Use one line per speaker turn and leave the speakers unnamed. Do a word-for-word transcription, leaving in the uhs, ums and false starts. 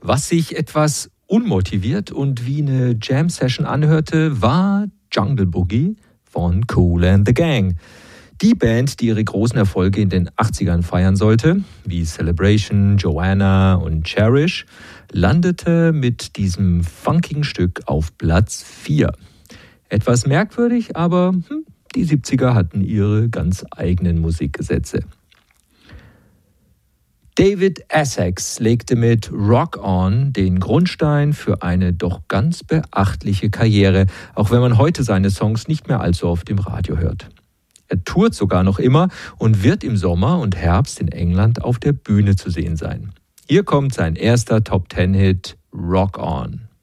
Was sich etwas unmotiviert und wie eine Jam-Session anhörte, war Jungle Boogie von Kool and the Gang. Die Band, die ihre großen Erfolge in den achtzigern feiern sollte, wie Celebration, Joanna und Cherish, landete mit diesem funkigen Stück auf Platz vier. Etwas merkwürdig, aber hm, die siebziger hatten ihre ganz eigenen Musikgesetze. David Essex legte mit Rock On den Grundstein für eine doch ganz beachtliche Karriere, auch wenn man heute seine Songs nicht mehr allzu oft im Radio hört. Er tourt sogar noch immer und wird im Sommer und Herbst in England auf der Bühne zu sehen sein. Hier kommt sein erster Top-Ten-Hit Rock On.